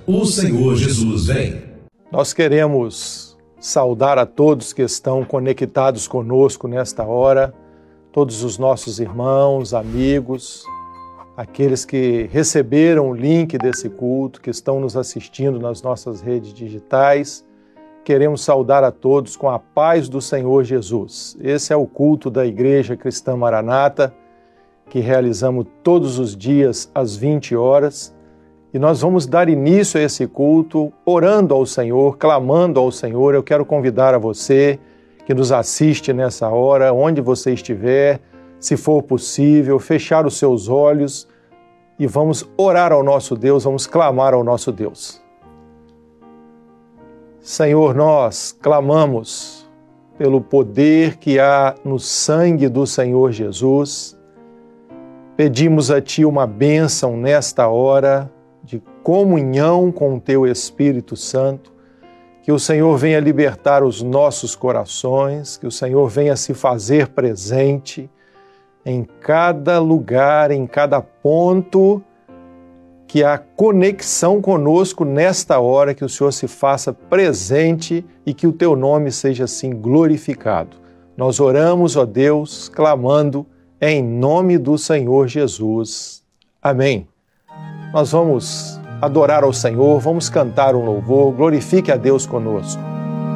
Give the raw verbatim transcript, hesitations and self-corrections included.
O Senhor Jesus vem. Nós queremos saudar a todos que estão conectados conosco nesta hora, todos os nossos irmãos, amigos, aqueles que receberam o link desse culto, que estão nos assistindo nas nossas redes digitais. Queremos saudar a todos com a paz do Senhor Jesus. Esse é o culto da Igreja Cristã Maranata, que realizamos todos os dias às vinte horas. E nós vamos dar início a esse culto orando ao Senhor, clamando ao Senhor. Eu quero convidar a você que nos assiste nessa hora, onde você estiver, se for possível, fechar os seus olhos e vamos orar ao nosso Deus, vamos clamar ao nosso Deus. Senhor, nós clamamos pelo poder que há no sangue do Senhor Jesus. Pedimos a Ti uma bênção nesta hora de comunhão com o Teu Espírito Santo, que o Senhor venha libertar os nossos corações, que o Senhor venha se fazer presente em cada lugar, em cada ponto, que há conexão conosco nesta hora, que o Senhor se faça presente e que o Teu nome seja assim glorificado. Nós oramos, ó Deus, clamando em nome do Senhor Jesus. Amém. Nós vamos adorar ao Senhor, vamos cantar um louvor, glorifique a Deus conosco.